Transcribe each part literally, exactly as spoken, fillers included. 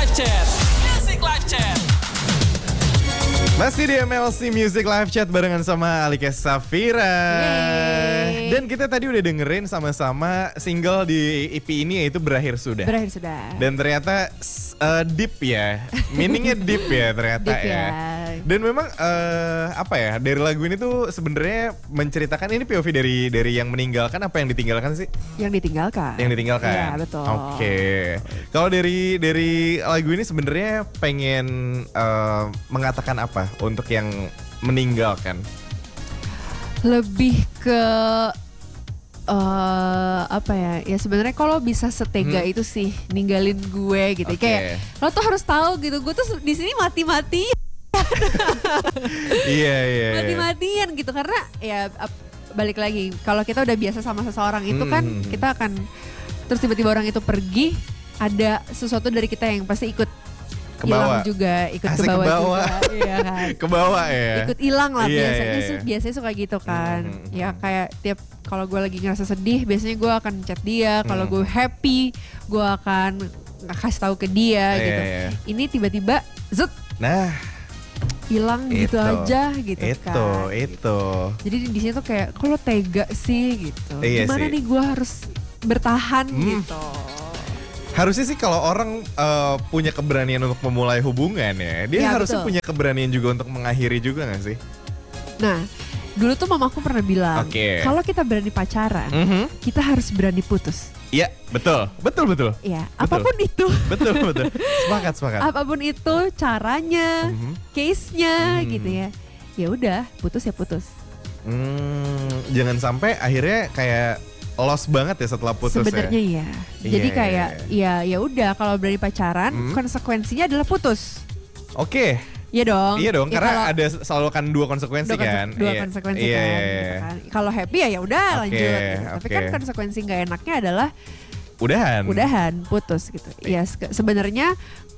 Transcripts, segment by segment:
Live Chat. Music Live Chat. Masih di M L C Music Live Chat barengan sama Alika Safira. Yeay. Dan kita tadi udah dengerin sama-sama single di E P ini, yaitu Berakhir Sudah. Berakhir sudah. Dan ternyata uh, deep ya, meaningnya deep ya ternyata Deep ya. ya. Dan memang uh, apa ya, dari lagu ini tuh sebenarnya menceritakan, ini P O V dari dari yang meninggalkan apa yang ditinggalkan sih? Yang ditinggalkan. Yang ditinggalkan. Iya betul. Oke. Kalau dari dari lagu ini sebenarnya pengen uh, mengatakan apa untuk yang meninggalkan? Lebih ke uh, apa ya? Ya sebenarnya kalau bisa setega Hmm. itu sih ninggalin gue gitu. Oke. Kayak lo tuh harus tahu gitu. Gue tuh di sini mati-mati, Iya iya. iya. mati-matian gitu karena ya ap- balik lagi kalau kita udah biasa sama seseorang itu kan Hmm. kita akan terus tiba-tiba orang itu pergi, ada sesuatu dari kita yang pasti ikut Ke hilang bawah. juga, ikut Asik ke bawah ke bawah. juga, iya kan. Ke bawah ya. Ikut hilang lah Iya, biasanya iya, sih, iya. biasanya suka gitu kan. Hmm, hmm, Ya hmm. kayak tiap kalau gue lagi ngerasa sedih, biasanya gue akan chat dia. Kalau Hmm. gue happy, gue akan kasih tahu ke dia Iya, gitu. iya. Ini tiba-tiba zut Nah, hilang gitu Itu. aja gitu itu kan. itu. Jadi di sini tuh kayak kok lo tega sih gitu. Iya Gimana sih. nih gue harus bertahan Hmm. gitu. Harusnya sih kalau orang uh, punya keberanian untuk memulai hubungan ya, dia Ya, harusnya betul. punya keberanian juga untuk mengakhiri juga gak sih? Nah, dulu tuh mamaku pernah bilang, Oke. kalau kita berani pacaran, Mhm. kita harus berani putus. Iya, betul. Betul betul. Ya, Betul. apapun itu. Betul betul. Sepakat sepakat. Apapun itu caranya, Mhm. case-nya Hmm. gitu ya. Ya udah, putus ya putus. Hmm, jangan sampai akhirnya kayak lost banget ya setelah putus Sebenarnya ya. ya. Iya, Jadi iya, kayak ya ya udah kalau berani pacaran, Hmm. konsekuensinya adalah putus. Oke. Iya dong. Iya dong, Ya karena kalau- ada selalu kan dua konsekuensi dua, konse- kan. dua Iya. konsekuensi Iya, kan, iya, gitu iya. kan. Kalau happy ya ya udah Oke, lanjut. gitu. Tapi oke. kan konsekuensi nggak enaknya adalah Udahan. udahan, putus gitu. Ya se- sebenarnya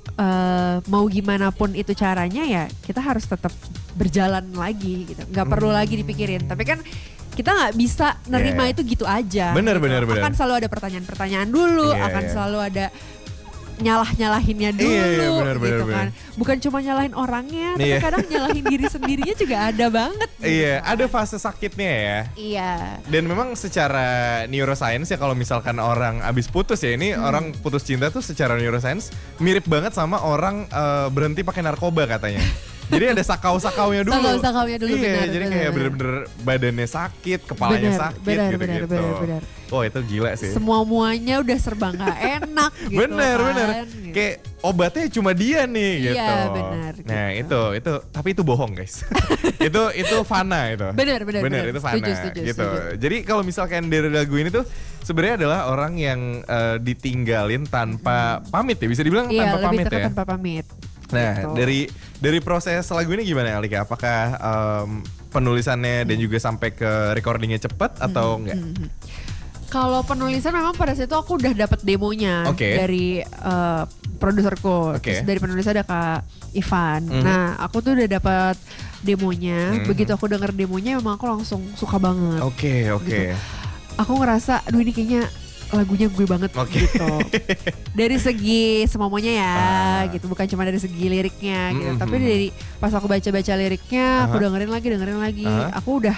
eh, mau gimana pun itu caranya ya kita harus tetap berjalan lagi gitu. Nggak perlu Hmm. lagi dipikirin. Tapi kan kita nggak bisa nerima Iya. itu gitu aja. Bener, gitu. bener, bener. Akan selalu ada pertanyaan-pertanyaan dulu, Iya, akan iya. selalu ada nyalah-nyalahinnya dulu Iya, iya, bener, gitu bener, kan. Bukan cuma nyalahin orangnya, tapi Iya. kadang nyalahin diri sendirinya juga ada banget. gitu Iya, kan. ada fase sakitnya ya. Iya. Dan memang secara neuroscience ya, kalau misalkan orang abis putus ya, ini Hmm. orang putus cinta tuh secara neuroscience mirip banget sama orang eh, berhenti pakai narkoba katanya. Jadi ada sakau-sakaunya dulu. Sakau-sakaunya dulu, Iya, benar, jadi benar, kayak benar. bener-bener badannya sakit, kepalanya Benar, sakit benar, gitu-gitu. benar, benar, benar. Oh itu gila sih. Semua muanya udah serba nggak enak gitu bener kan. bener. Gitu. Kayak obatnya cuma dia nih Iya, gitu. benar, Nah gitu. itu itu tapi itu bohong guys. itu itu fana itu. Bener, bener, bener. itu fana. Setuju, setuju, gitu. setuju. Jadi kalau misalkan dari lagu ini tuh sebenarnya adalah orang yang eh, ditinggalin tanpa pamit ya, bisa dibilang Iya, tanpa lebih pamit tepat ya. tanpa pamit. Nah Gitu. dari dari proses lagu ini gimana Alika? Apakah em, penulisannya dan juga sampai ke recordingnya cepat atau enggak? Mhm. Kalau penulisan memang pada saat itu aku udah dapat demonya Oke. dari eh, produserku. Oke. Terus dari penulis ada Kak Ivan. Mhm. Nah, aku tuh udah dapat demonya. Mhm. Begitu aku denger demonya memang aku langsung suka banget. Oke oke. Gitu. Aku ngerasa aduh ini kayaknya lagunya gue banget Oke. gitu. Dari segi semuanya ya Ah. gitu, bukan cuma dari segi liriknya gitu. Mhm. Tapi dari pas aku baca-baca liriknya, aku Aha. dengerin lagi, dengerin lagi, Aha. aku udah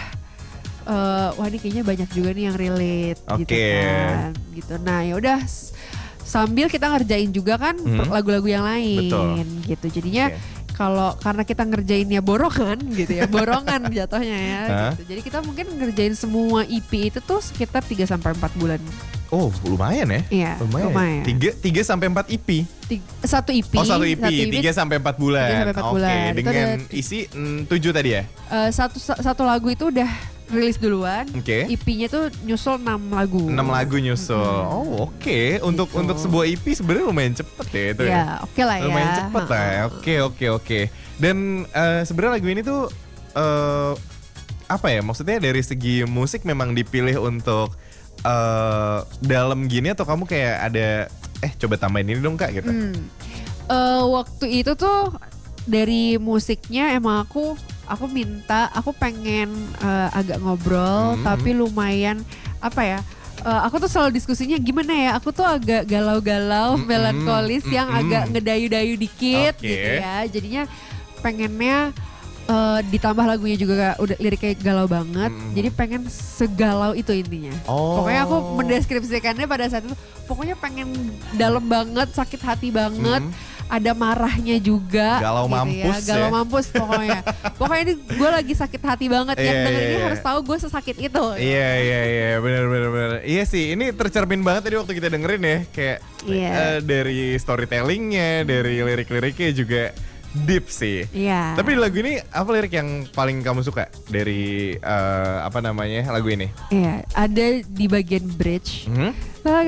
eh, wah ini kayaknya banyak juga nih yang relate gitu Oke. kan. Gitu. Nah, ya udah s- sambil kita ngerjain juga kan Mhm. lagu-lagu yang lain Betul. gitu. Jadinya Oke. kalau karena kita ngerjainnya borongan gitu ya, borongan jatuhnya ya Hah? gitu. Jadi kita mungkin ngerjain semua E P itu tuh sekitar tiga sampai empat bulan. Oh lumayan ya. Iya, Lumayan. lumayan. Tiga tiga sampai empat E P. Tiga, satu E P. Oh satu E P, tiga sampai empat bulan. tiga sampai empat Oke, bulan. Itu dengan ada- isi mm, tujuh tadi ya. eh, satu satu lagu itu udah rilis duluan. Oke. E P-nya tuh nyusul enam lagu. Enam lagu nyusul. Mhm. Oh oke. Untuk Gitu. untuk sebuah E P sebenarnya lumayan cepet ya itu ya. Ya, oke lah ya. Lumayan cepet lah. ya. Ha-ha. Oke oke oke. Dan eh, sebenarnya lagu ini tuh eh, apa ya? Maksudnya dari segi musik memang dipilih untuk eh, dalam gini atau kamu kayak ada eh coba tambahin ini dong Kak gitu. Hmm. Eh, waktu itu tuh dari musiknya emang aku aku minta aku pengen eh, agak ngobrol Hmm. tapi lumayan apa ya Uh, aku tuh selalu diskusinya gimana ya, aku tuh agak galau-galau, Mm-mm, melankolis yang mm-mm. agak ngedayu-dayu dikit Oke. gitu ya. Jadinya pengennya uh, ditambah lagunya juga udah liriknya galau banget. Mm-mm. Jadi pengen segalau itu intinya. Oh. Pokoknya aku mendeskripsikannya pada saat itu, pokoknya pengen dalam banget, sakit hati banget. Mm. Ada marahnya juga. Galau gitu mampus ya. Galau ya. mampus pokoknya. Pokoknya ini gue lagi sakit hati banget. Yang Iya, denger iya, ini iya. harus tahu gue sesakit itu. Iya iya iya benar benar benar. Iya sih, ini tercermin banget tadi waktu kita dengerin ya, kayak Iya. eh, dari storytellingnya, dari lirik-liriknya juga deep sih. Iya. Tapi di lagu ini apa lirik yang paling kamu suka dari eh, apa namanya lagu ini? Iya, ada di bagian bridge. Hmm?